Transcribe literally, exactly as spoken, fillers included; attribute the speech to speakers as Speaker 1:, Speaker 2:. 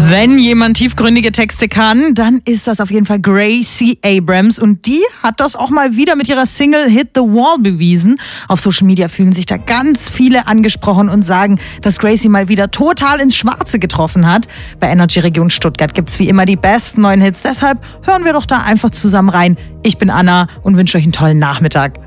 Speaker 1: Wenn jemand tiefgründige Texte kann, dann ist das auf jeden Fall Gracie Abrams. Und die hat das auch mal wieder mit ihrer Single Hit the Wall bewiesen. Auf Social Media fühlen sich da ganz viele angesprochen und sagen, dass Gracie mal wieder total ins Schwarze getroffen hat. Bei Energy Region Stuttgart gibt's wie immer die besten neuen Hits. Deshalb hören wir doch da einfach zusammen rein. Ich bin Anna und wünsche euch einen tollen Nachmittag.